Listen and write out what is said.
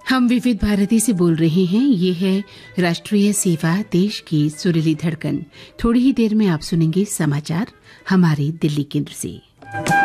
हम विविध भारती से बोल रहे हैं। ये है राष्ट्रीय सेवा, देश की सुरीली धड़कन। थोड़ी ही देर में आप सुनेंगे समाचार हमारे दिल्ली केंद्र से।